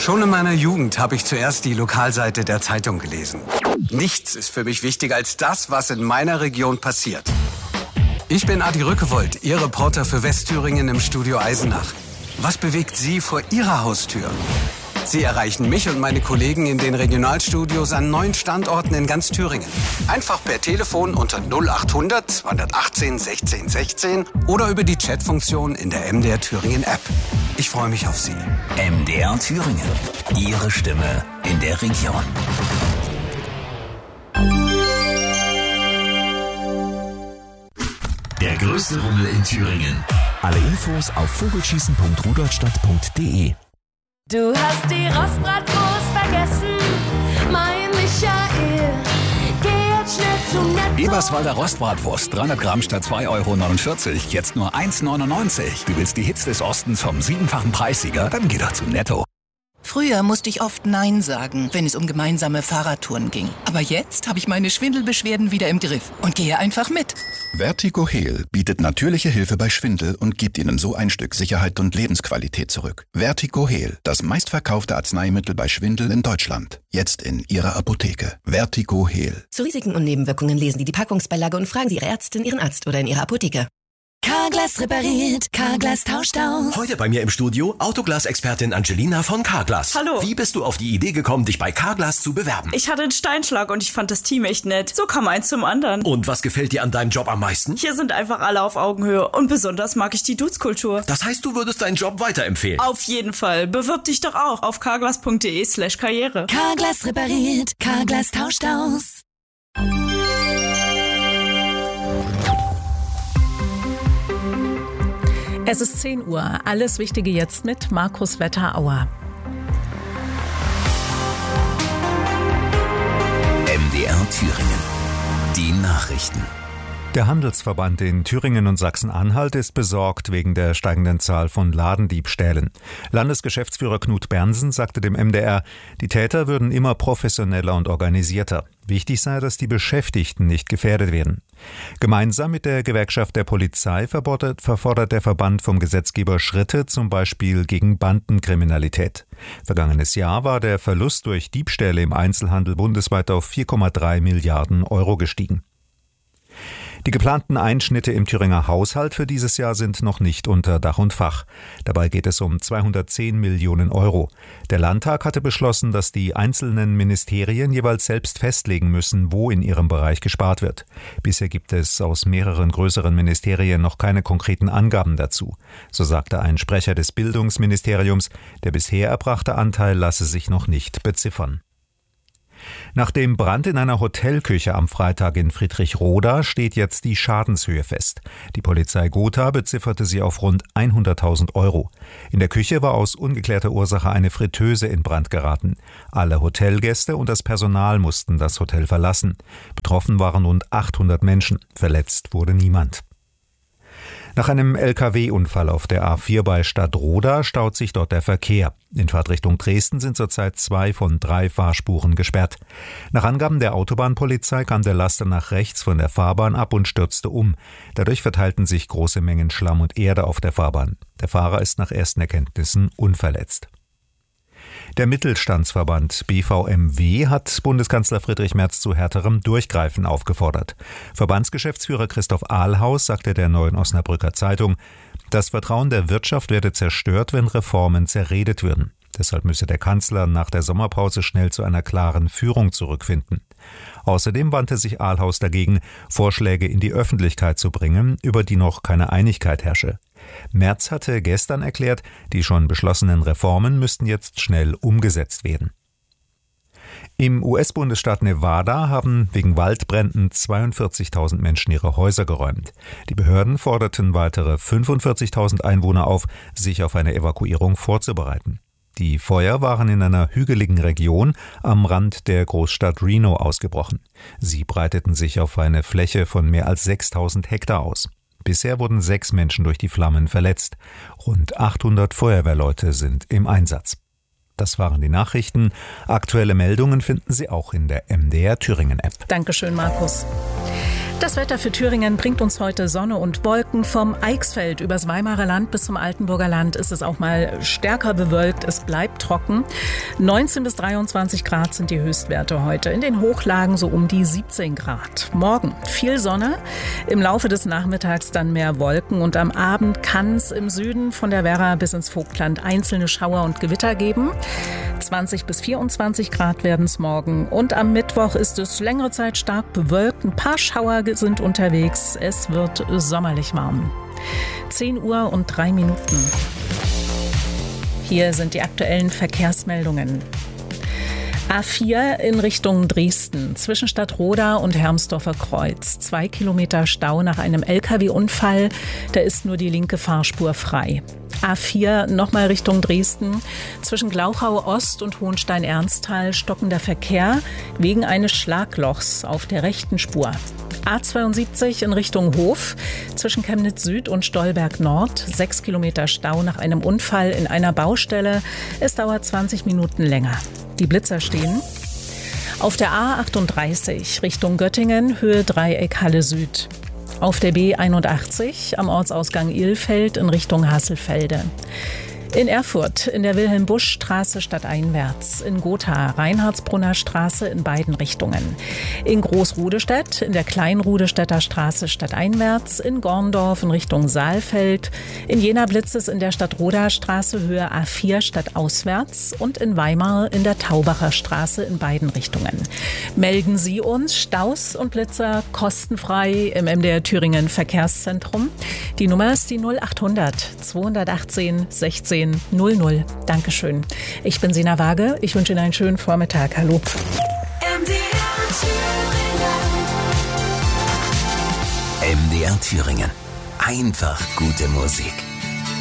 Schon in meiner Jugend habe ich zuerst die Lokalseite der Zeitung gelesen. Nichts ist für mich wichtiger als das, was in meiner Region passiert. Ich bin Adi Rückewold, Ihr Reporter für Westthüringen im Studio Eisenach. Was bewegt Sie vor Ihrer Haustür? Sie erreichen mich und meine Kollegen in den Regionalstudios an 9 Standorten in ganz Thüringen. Einfach per Telefon unter 0800 218 16 16 oder über die Chatfunktion in der MDR Thüringen App. Ich freue mich auf Sie. MDR Thüringen. Ihre Stimme in der Region. Der größte Rummel in Thüringen. Alle Infos auf vogelschießen.rudolstadt.de. Du hast die Rostbratwurst vergessen, mein Michael. Geh jetzt schnell zum Netto. Eberswalder Rostbratwurst, 300 Gramm statt 2,49 €, jetzt nur 1,99 €. Du willst die Hits des Ostens vom 7-fachen Preissieger? Dann geh doch zum Netto. Früher musste ich oft Nein sagen, wenn es um gemeinsame Fahrradtouren ging. Aber jetzt habe ich meine Schwindelbeschwerden wieder im Griff und gehe einfach mit. Vertigo Heal bietet natürliche Hilfe bei Schwindel und gibt Ihnen so ein Stück Sicherheit und Lebensqualität zurück. Vertigo Heal, das meistverkaufte Arzneimittel bei Schwindel in Deutschland. Jetzt in Ihrer Apotheke. Vertigo Heal. Zu Risiken und Nebenwirkungen lesen Sie die Packungsbeilage und fragen Sie Ihre Ärztin, Ihren Arzt oder in Ihrer Apotheke. Carglass repariert, Carglass tauscht aus. Heute bei mir im Studio Autoglas-Expertin Angelina von Carglass. Hallo. Wie bist du auf die Idee gekommen, dich bei Carglass zu bewerben? Ich hatte einen Steinschlag und ich fand das Team echt nett. So kam eins zum anderen. Und was gefällt dir an deinem Job am meisten? Hier sind einfach alle auf Augenhöhe und besonders mag ich die Dudes-Kultur. Das heißt, du würdest deinen Job weiterempfehlen? Auf jeden Fall. Bewirb dich doch auch auf carglass.de/karriere. Carglass repariert, Carglass tauscht aus. Es ist 10 Uhr. Alles Wichtige jetzt mit Markus Wetterauer. MDR Thüringen. Die Nachrichten. Der Handelsverband in Thüringen und Sachsen-Anhalt ist besorgt wegen der steigenden Zahl von Ladendiebstählen. Landesgeschäftsführer Knut Bernsen sagte dem MDR, die Täter würden immer professioneller und organisierter. Wichtig sei, dass die Beschäftigten nicht gefährdet werden. Gemeinsam mit der Gewerkschaft der Polizei verfordert der Verband vom Gesetzgeber Schritte, zum Beispiel gegen Bandenkriminalität. Vergangenes Jahr war der Verlust durch Diebstähle im Einzelhandel bundesweit auf 4,3 Milliarden € gestiegen. Die geplanten Einschnitte im Thüringer Haushalt für dieses Jahr sind noch nicht unter Dach und Fach. Dabei geht es um 210 Millionen €. Der Landtag hatte beschlossen, dass die einzelnen Ministerien jeweils selbst festlegen müssen, wo in ihrem Bereich gespart wird. Bisher gibt es aus mehreren größeren Ministerien noch keine konkreten Angaben dazu. So sagte ein Sprecher des Bildungsministeriums, der bisher erbrachte Anteil lasse sich noch nicht beziffern. Nach dem Brand in einer Hotelküche am Freitag in Friedrichroda steht jetzt die Schadenshöhe fest. Die Polizei Gotha bezifferte sie auf rund 100.000 €. In der Küche war aus ungeklärter Ursache eine Fritteuse in Brand geraten. Alle Hotelgäste und das Personal mussten das Hotel verlassen. Betroffen waren rund 800 Menschen. Verletzt wurde niemand. Nach einem Lkw-Unfall auf der A4 bei Stadtroda staut sich dort der Verkehr. In Fahrtrichtung Dresden sind zurzeit 2 von 3 Fahrspuren gesperrt. Nach Angaben der Autobahnpolizei kam der Laster nach rechts von der Fahrbahn ab und stürzte um. Dadurch verteilten sich große Mengen Schlamm und Erde auf der Fahrbahn. Der Fahrer ist nach ersten Erkenntnissen unverletzt. Der Mittelstandsverband BVMW hat Bundeskanzler Friedrich Merz zu härterem Durchgreifen aufgefordert. Verbandsgeschäftsführer Christoph Ahlhaus sagte der Neuen Osnabrücker Zeitung, das Vertrauen der Wirtschaft werde zerstört, wenn Reformen zerredet würden. Deshalb müsse der Kanzler nach der Sommerpause schnell zu einer klaren Führung zurückfinden. Außerdem wandte sich Ahlhaus dagegen, Vorschläge in die Öffentlichkeit zu bringen, über die noch keine Einigkeit herrsche. Merz hatte gestern erklärt, die schon beschlossenen Reformen müssten jetzt schnell umgesetzt werden. Im US-Bundesstaat Nevada haben wegen Waldbränden 42.000 Menschen ihre Häuser geräumt. Die Behörden forderten weitere 45.000 Einwohner auf, sich auf eine Evakuierung vorzubereiten. Die Feuer waren in einer hügeligen Region am Rand der Großstadt Reno ausgebrochen. Sie breiteten sich auf eine Fläche von mehr als 6.000 Hektar aus. Bisher wurden 6 Menschen durch die Flammen verletzt. Rund 800 Feuerwehrleute sind im Einsatz. Das waren die Nachrichten. Aktuelle Meldungen finden Sie auch in der MDR Thüringen App. Dankeschön, Markus. Das Wetter für Thüringen bringt uns heute Sonne und Wolken. Vom Eichsfeld übers Weimarer Land bis zum Altenburger Land ist es auch mal stärker bewölkt. Es bleibt trocken. 19 bis 23 Grad sind die Höchstwerte heute. In den Hochlagen so um die 17 Grad. Morgen viel Sonne, im Laufe des Nachmittags dann mehr Wolken. Und am Abend kann es im Süden von der Werra bis ins Vogtland einzelne Schauer und Gewitter geben. 20 bis 24 Grad werden es morgen. Und am Mittwoch ist es längere Zeit stark bewölkt. Ein paar Schauer sind unterwegs. Es wird sommerlich warm. 10 Uhr und 3 Minuten. Hier sind die aktuellen Verkehrsmeldungen. A4 in Richtung Dresden, zwischen Stadtroda und Hermsdorfer Kreuz. 2 Kilometer Stau nach einem LKW-Unfall. Da ist nur die linke Fahrspur frei. A4 nochmal Richtung Dresden. Zwischen Glauchau Ost und Hohenstein-Ernsthal stockender Verkehr wegen eines Schlaglochs auf der rechten Spur. A72 in Richtung Hof, zwischen Chemnitz Süd und Stolberg Nord. 6 Kilometer Stau nach einem Unfall in einer Baustelle. Es dauert 20 Minuten länger. Die Blitzer stehen. Auf der A38 Richtung Göttingen, Höhe Dreieck Halle Süd. Auf der B81 am Ortsausgang Ilfeld in Richtung Hasselfelde. In Erfurt in der Wilhelm-Busch-Straße stadteinwärts, in Gotha Reinhardsbrunner Straße in beiden Richtungen, in Großrudestedt in der Kleinrudestädter Straße stadteinwärts, in Gorndorf in Richtung Saalfeld, in Jena-Blitzes in der Stadtroda Straße Höhe A4 stadtauswärts und in Weimar in der Taubacher Straße in beiden Richtungen. Melden Sie uns Staus und Blitzer kostenfrei im MDR Thüringen Verkehrszentrum. Die Nummer ist die 0800 218 16 00. Dankeschön. Ich bin Sina Waage. Ich wünsche Ihnen einen schönen Vormittag. Hallo. MDR Thüringen. Einfach gute Musik.